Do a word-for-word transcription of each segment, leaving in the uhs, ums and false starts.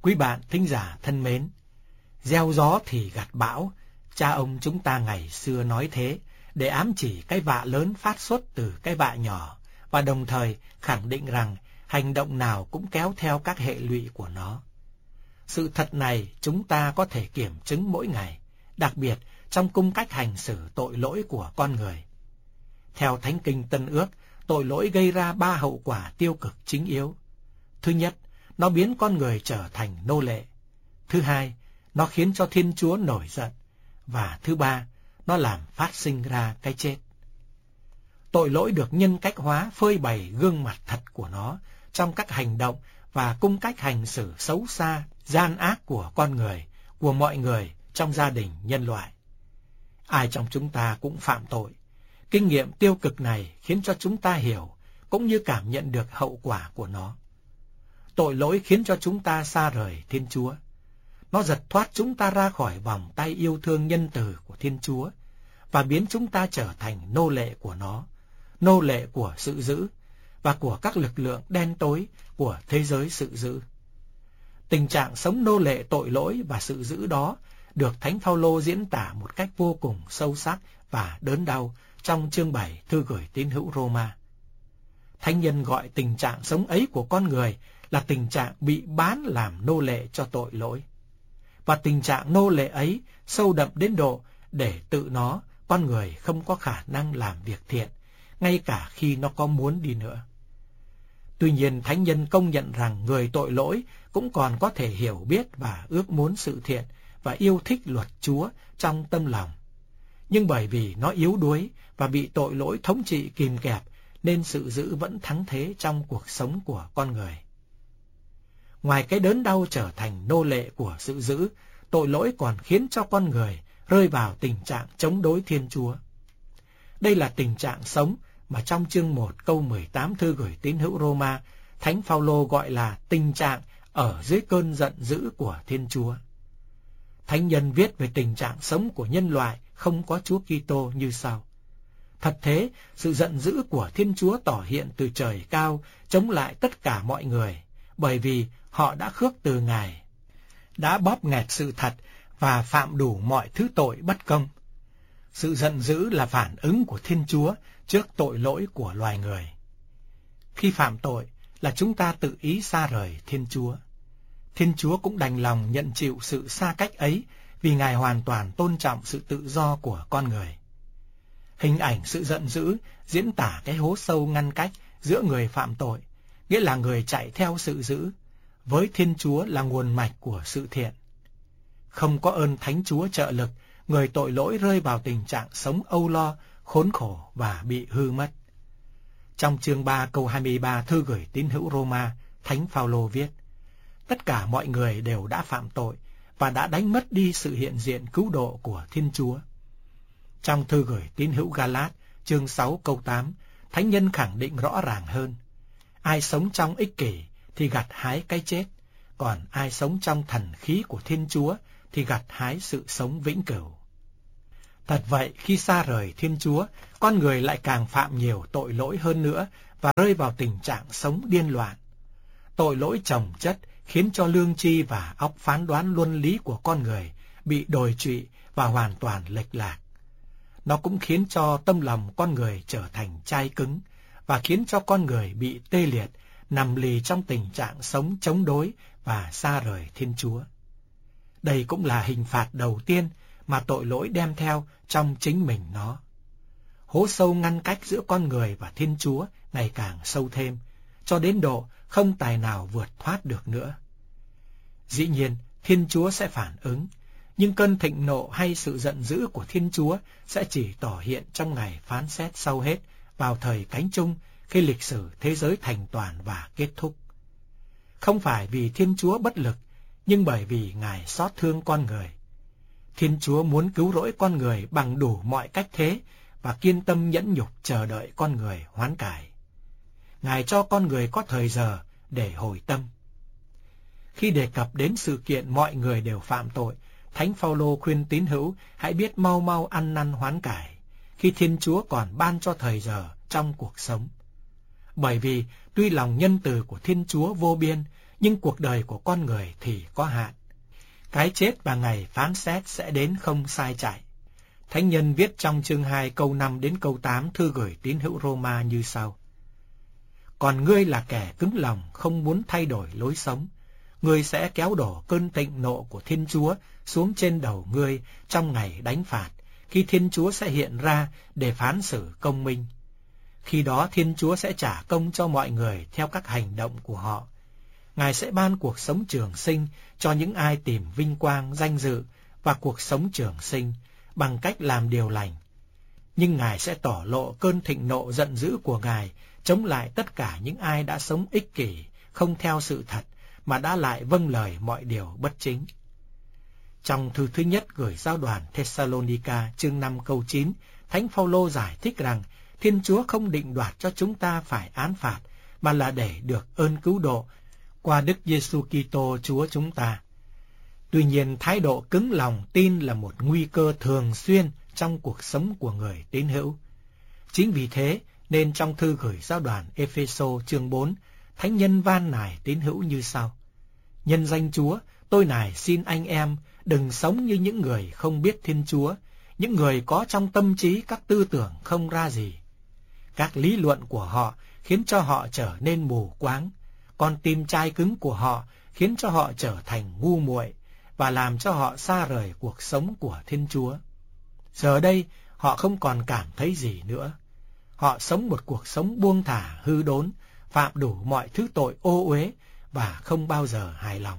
Quý bạn thính giả thân mến, gieo gió thì gặt bão, cha ông chúng ta ngày xưa nói thế, để ám chỉ cái vạ lớn phát xuất từ cái vạ nhỏ, và đồng thời khẳng định rằng hành động nào cũng kéo theo các hệ lụy của nó. Sự thật này chúng ta có thể kiểm chứng mỗi ngày, đặc biệt trong cung cách hành xử tội lỗi của con người. Theo Thánh Kinh Tân Ước, tội lỗi gây ra ba hậu quả tiêu cực chính yếu. Thứ nhất, nó biến con người trở thành nô lệ. Thứ hai, nó khiến cho Thiên Chúa nổi giận. Và thứ ba, nó làm phát sinh ra cái chết. Tội lỗi được nhân cách hóa phơi bày gương mặt thật của nó trong các hành động và cung cách hành xử xấu xa, gian ác của con người, của mọi người trong gia đình nhân loại. Ai trong chúng ta cũng phạm tội. Kinh nghiệm tiêu cực này khiến cho chúng ta hiểu, cũng như cảm nhận được hậu quả của nó. Tội lỗi khiến cho chúng ta xa rời Thiên Chúa. Nó giật thoát chúng ta ra khỏi vòng tay yêu thương nhân từ của Thiên Chúa, và biến chúng ta trở thành nô lệ của nó, nô lệ của sự dữ, và của các lực lượng đen tối của thế giới sự dữ. Tình trạng sống nô lệ tội lỗi và sự dữ đó được Thánh Phaolô diễn tả một cách vô cùng sâu sắc và đớn đau trong chương bảy thư gửi tín hữu Roma. Thánh nhân gọi tình trạng sống ấy của con người là tình trạng bị bán làm nô lệ cho tội lỗi. Và tình trạng nô lệ ấy sâu đậm đến độ để tự nó, con người không có khả năng làm việc thiện, ngay cả khi nó có muốn đi nữa. Tuy nhiên, thánh nhân công nhận rằng người tội lỗi cũng còn có thể hiểu biết và ước muốn sự thiện và yêu thích luật Chúa trong tâm lòng. Nhưng bởi vì nó yếu đuối và bị tội lỗi thống trị kìm kẹp, nên sự dữ vẫn thắng thế trong cuộc sống của con người. Ngoài cái đớn đau trở thành nô lệ của sự dữ, tội lỗi còn khiến cho con người rơi vào tình trạng chống đối Thiên Chúa. Đây là tình trạng sống mà trong chương một câu mười tám thư gửi tín hữu Roma, Thánh Phaolô gọi là tình trạng ở dưới cơn giận dữ của Thiên Chúa. Thánh nhân viết về tình trạng sống của nhân loại không có Chúa Kitô như sau: Thật thế, sự giận dữ của Thiên Chúa tỏ hiện từ trời cao chống lại tất cả mọi người, bởi vì họ đã khước từ Ngài, đã bóp nghẹt sự thật và phạm đủ mọi thứ tội bất công. Sự giận dữ là phản ứng của Thiên Chúa trước tội lỗi của loài người. Khi phạm tội là chúng ta tự ý xa rời Thiên Chúa. Thiên Chúa cũng đành lòng nhận chịu sự xa cách ấy vì Ngài hoàn toàn tôn trọng sự tự do của con người. Hình ảnh sự giận dữ diễn tả cái hố sâu ngăn cách giữa người phạm tội, nghĩa là người chạy theo sự dữ, với Thiên Chúa là nguồn mạch của sự thiện. Không có ơn Thánh Chúa trợ lực, người tội lỗi rơi vào tình trạng sống âu lo, khốn khổ và bị hư mất. Trong chương ba câu hai mươi ba thư gửi tín hữu Roma, Thánh Phaolô viết: Tất cả mọi người đều đã phạm tội và đã đánh mất đi sự hiện diện cứu độ của Thiên Chúa. Trong thư gửi tín hữu Galat, chương sáu câu tám, Thánh nhân khẳng định rõ ràng hơn: Ai sống trong ích kỷ thì gặt hái cái chết, còn ai sống trong thần khí của Thiên Chúa thì gặt hái sự sống vĩnh cửu. Thật vậy, khi xa rời Thiên Chúa, con người lại càng phạm nhiều tội lỗi hơn nữa và rơi vào tình trạng sống điên loạn. Tội lỗi chồng chất khiến cho lương tri và óc phán đoán luân lý của con người bị đồi trụy và hoàn toàn lệch lạc. Nó cũng khiến cho tâm lòng con người trở thành chai cứng và khiến cho con người bị tê liệt, nằm lì trong tình trạng sống chống đối và xa rời Thiên Chúa. Đây cũng là hình phạt đầu tiên mà tội lỗi đem theo trong chính mình nó. Hố sâu ngăn cách giữa con người và Thiên Chúa ngày càng sâu thêm, cho đến độ không tài nào vượt thoát được nữa. Dĩ nhiên, Thiên Chúa sẽ phản ứng, nhưng cơn thịnh nộ hay sự giận dữ của Thiên Chúa sẽ chỉ tỏ hiện trong ngày phán xét sau hết, vào thời cánh chung, khi lịch sử thế giới thành toàn và kết thúc. Không phải vì Thiên Chúa bất lực, nhưng bởi vì Ngài xót thương con người. Thiên Chúa muốn cứu rỗi con người bằng đủ mọi cách thế và kiên tâm nhẫn nhục chờ đợi con người hoán cải. Ngài cho con người có thời giờ để hồi tâm. Khi đề cập đến sự kiện mọi người đều phạm tội, Thánh Phaolô khuyên tín hữu hãy biết mau mau ăn năn hoán cải, khi Thiên Chúa còn ban cho thời giờ trong cuộc sống. Bởi vì tuy lòng nhân từ của Thiên Chúa vô biên, nhưng cuộc đời của con người thì có hạn. Cái chết và ngày phán xét sẽ đến không sai chạy. Thánh nhân viết trong chương hai câu năm đến câu tám thư gửi tín hữu Roma như sau. Còn ngươi là kẻ cứng lòng không muốn thay đổi lối sống. Ngươi sẽ kéo đổ cơn thịnh nộ của Thiên Chúa xuống trên đầu ngươi trong ngày đánh phạt, khi Thiên Chúa sẽ hiện ra để phán xử công minh. Khi đó Thiên Chúa sẽ trả công cho mọi người theo các hành động của họ. Ngài sẽ ban cuộc sống trường sinh cho những ai tìm vinh quang, danh dự và cuộc sống trường sinh bằng cách làm điều lành. Nhưng Ngài sẽ tỏ lộ cơn thịnh nộ giận dữ của Ngài chống lại tất cả những ai đã sống ích kỷ, không theo sự thật, mà đã lại vâng lời mọi điều bất chính. Trong thư thứ nhất gửi giáo đoàn Thessalonica chương năm câu chín, Thánh Phaolô giải thích rằng Thiên Chúa không định đoạt cho chúng ta phải án phạt, mà là để được ơn cứu độ qua Đức Giêsu Kitô Chúa chúng ta. Tuy nhiên, thái độ cứng lòng tin là một nguy cơ thường xuyên trong cuộc sống của người tín hữu. Chính vì thế, nên trong thư gửi giáo đoàn Ê-phê-sô chương bốn, Thánh nhân van nài tín hữu như sau. Nhân danh Chúa, tôi nài xin anh em đừng sống như những người không biết Thiên Chúa, những người có trong tâm trí các tư tưởng không ra gì. Các lý luận của họ khiến cho họ trở nên mù quáng, còn tim chai cứng của họ khiến cho họ trở thành ngu muội và làm cho họ xa rời cuộc sống của Thiên Chúa. Giờ đây, họ không còn cảm thấy gì nữa. Họ sống một cuộc sống buông thả, hư đốn, phạm đủ mọi thứ tội ô uế và không bao giờ hài lòng.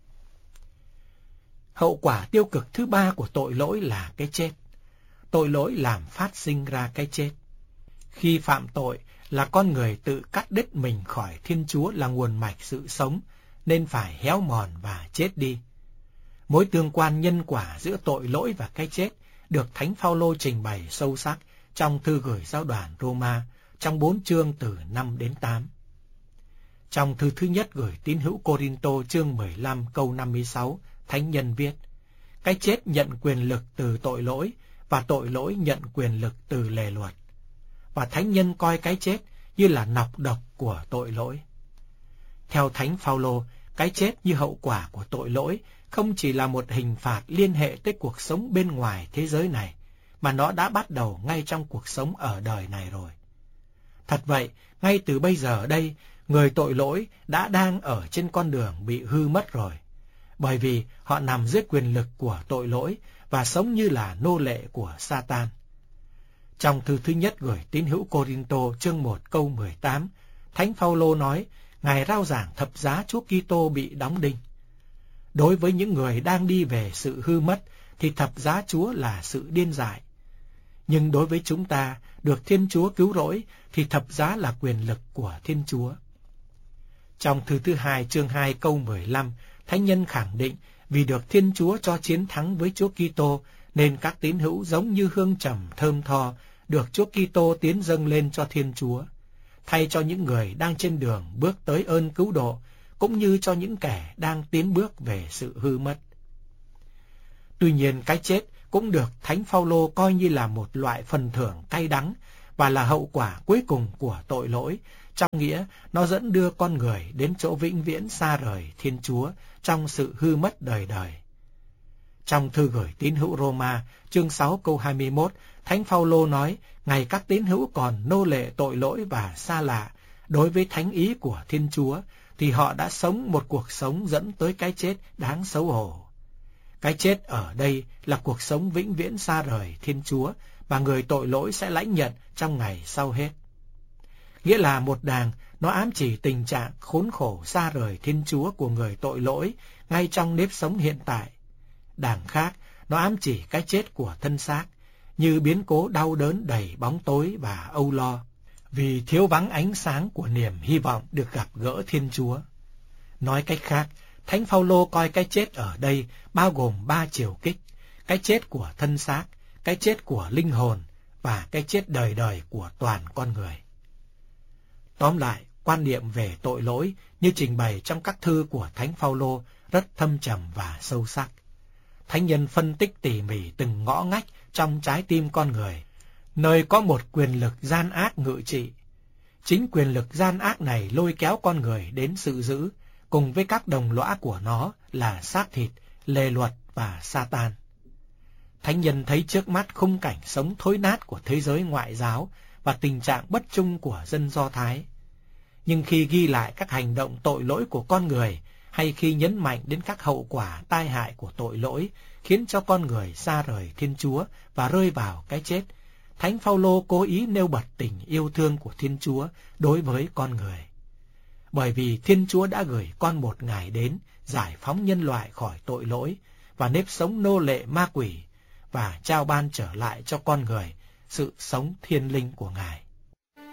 Hậu quả tiêu cực thứ ba của tội lỗi là cái chết. Tội lỗi làm phát sinh ra cái chết. Khi phạm tội là con người tự cắt đứt mình khỏi Thiên Chúa là nguồn mạch sự sống, nên phải héo mòn và chết đi. Mối tương quan nhân quả giữa tội lỗi và cái chết được Thánh Phaolô trình bày sâu sắc trong thư gửi giáo đoàn Roma trong bốn chương từ năm đến tám. Trong thư thứ nhất gửi tín hữu Cô-rin-tô chương mười lăm câu năm mươi sáu, Thánh nhân viết: Cái chết nhận quyền lực từ tội lỗi và tội lỗi nhận quyền lực từ lề luật. Và Thánh nhân coi cái chết như là nọc độc của tội lỗi. Theo Thánh Phaolô, cái chết như hậu quả của tội lỗi không chỉ là một hình phạt liên hệ tới cuộc sống bên ngoài thế giới này, mà nó đã bắt đầu ngay trong cuộc sống ở đời này rồi. Thật vậy, ngay từ bây giờ đây, người tội lỗi đã đang ở trên con đường bị hư mất rồi, bởi vì họ nằm dưới quyền lực của tội lỗi và sống như là nô lệ của Satan. Trong thư thứ nhất gửi tín hữu Cô-rin-tô chương một câu mười tám, Thánh Phaolô nói, Ngài rao giảng thập giá Chúa Kitô bị đóng đinh. Đối với những người đang đi về sự hư mất, thì thập giá Chúa là sự điên dại. Nhưng đối với chúng ta, được Thiên Chúa cứu rỗi, thì thập giá là quyền lực của Thiên Chúa. Trong thư thứ hai chương hai câu mười lăm, Thánh nhân khẳng định, vì được Thiên Chúa cho chiến thắng với Chúa Kitô, nên các tín hữu giống như hương trầm thơm tho, được Chúa Kitô tiến dâng lên cho Thiên Chúa, thay cho những người đang trên đường bước tới ơn cứu độ, cũng như cho những kẻ đang tiến bước về sự hư mất. Tuy nhiên, cái chết cũng được Thánh Phaolô coi như là một loại phần thưởng cay đắng và là hậu quả cuối cùng của tội lỗi, trong nghĩa nó dẫn đưa con người đến chỗ vĩnh viễn xa rời Thiên Chúa trong sự hư mất đời đời. Trong thư gửi tín hữu Roma, chương sáu câu hai mươi mốt, Thánh Phaolô nói, ngày các tín hữu còn nô lệ tội lỗi và xa lạ đối với thánh ý của Thiên Chúa, thì họ đã sống một cuộc sống dẫn tới cái chết đáng xấu hổ. Cái chết ở đây là cuộc sống vĩnh viễn xa rời Thiên Chúa mà người tội lỗi sẽ lãnh nhận trong ngày sau hết. Nghĩa là một đàng, nó ám chỉ tình trạng khốn khổ xa rời Thiên Chúa của người tội lỗi ngay trong nếp sống hiện tại. Đàng khác, nó ám chỉ cái chết của thân xác, như biến cố đau đớn đầy bóng tối và âu lo, vì thiếu vắng ánh sáng của niềm hy vọng được gặp gỡ Thiên Chúa. Nói cách khác, Thánh Phaolô coi cái chết ở đây bao gồm ba chiều kích: cái chết của thân xác, cái chết của linh hồn và cái chết đời đời của toàn con người. Tóm lại, quan niệm về tội lỗi như trình bày trong các thư của Thánh Phaolô rất thâm trầm và sâu sắc. Thánh nhân phân tích tỉ mỉ từng ngõ ngách trong trái tim con người, nơi có một quyền lực gian ác ngự trị. Chính quyền lực gian ác này lôi kéo con người đến sự dữ, cùng với các đồng lõa của nó là xác thịt, lề luật và Satan. Thánh nhân thấy trước mắt khung cảnh sống thối nát của thế giới ngoại giáo và tình trạng bất trung của dân Do Thái. Nhưng khi ghi lại các hành động tội lỗi của con người, hay khi nhấn mạnh đến các hậu quả tai hại của tội lỗi khiến cho con người xa rời Thiên Chúa và rơi vào cái chết, Thánh Phaolô cố ý nêu bật tình yêu thương của Thiên Chúa đối với con người. Bởi vì Thiên Chúa đã gửi con một Ngài đến giải phóng nhân loại khỏi tội lỗi và nếp sống nô lệ ma quỷ, và trao ban trở lại cho con người sự sống thiên linh của Ngài.